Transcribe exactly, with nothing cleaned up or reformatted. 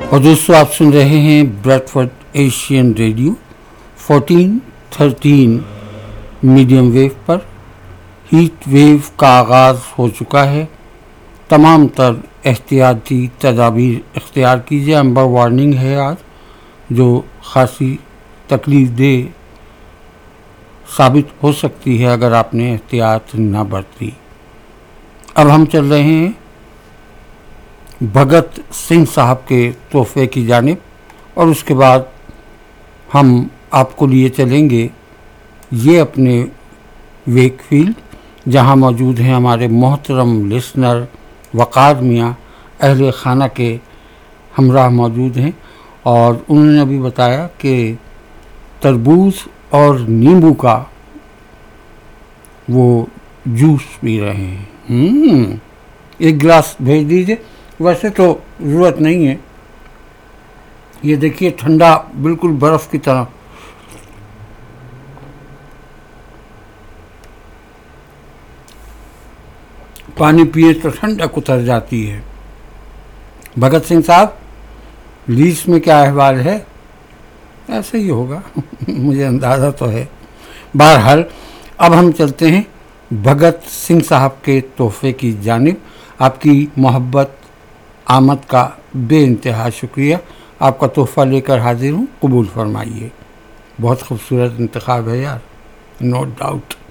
اور دوستو آپ سن رہے ہیں Bradford Asian radio fourteen thirteen medium view پر. ہیٹ ویو کا آغاز ہو چکا ہے. تمام تر احتیاطی تدابیر اختیار کیجیے. امبر وارننگ ہے آج جو خاصی تکلیف دہ ثابت ہو سکتی ہے اگر آپ نے احتیاط نہ برتی. اب ہم چل رہے ہیں بھگت سنگھ صاحب کے تحفے کی جانب اور اس کے بعد ہم آپ کو لیے چلیں گے یہ اپنے ویک فیلڈ جہاں موجود ہیں ہمارے محترم لسنر وقار میاں اہل خانہ کے ہمراہ موجود ہیں اور انہوں نے ابھی بتایا کہ تربوز اور نیمبو کا وہ جوس پی رہے ہیں. ایک گلاس بھیج دیجیے. ویسے تو ضرورت نہیں ہے. یہ دیکھیے ٹھنڈا بالکل برف کی طرح. پانی پیے تو ٹھنڈک اتر جاتی ہے. بھگت سنگھ صاحب لیس میں کیا احوال ہے؟ ایسے ہی ہوگا مجھے اندازہ تو ہے. بہرحال اب ہم چلتے ہیں بھگت سنگھ صاحب کے تحفے کی جانب. آپ کی محبت آمد کا بے انتہا شکریہ. آپ کا تحفہ لے کر حاضر ہوں. قبول فرمائیے. بہت خوبصورت انتخاب ہے یار, نو ڈاؤٹ.